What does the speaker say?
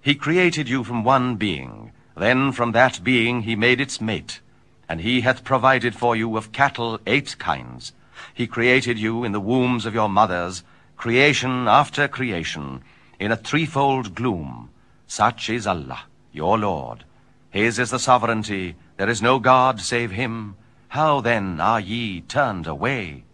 He created you from one being. Then from that being he made its mate. And he hath provided for you of cattle 8 kinds. He created you in the wombs of your mothers, creation after creation, in a threefold gloom. Such is Allah, your Lord. His is the sovereignty. There is no God save him. How then are ye turned away?